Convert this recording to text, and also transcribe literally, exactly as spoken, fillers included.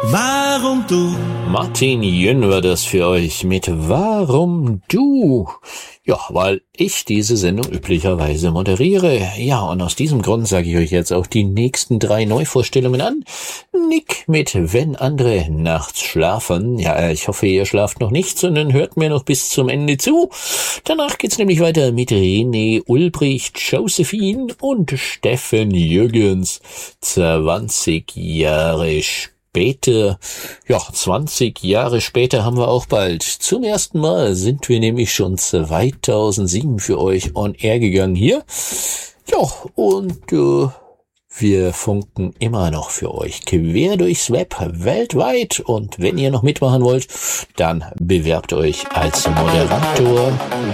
Warum du? Martin Jön war das für euch mit Warum du? Ja, weil ich diese Sendung üblicherweise moderiere. Ja, und aus diesem Grund sage ich euch jetzt auch die nächsten drei Neuvorstellungen an. Nick mit Wenn andere nachts schlafen. Ja, ich hoffe, ihr schlaft noch nicht, sondern hört mir noch bis zum Ende zu. Danach geht's nämlich weiter mit René Ulbricht, Josephine und Steffen Jürgens. zwanzig Jahre später. Später, ja, zwanzig Jahre später haben wir auch bald. Zum ersten Mal sind wir nämlich schon zweitausendsieben für euch on air gegangen hier. Ja, und äh, wir funken immer noch für euch quer durchs Web weltweit. Und wenn ihr noch mitmachen wollt, dann bewerbt euch als Moderator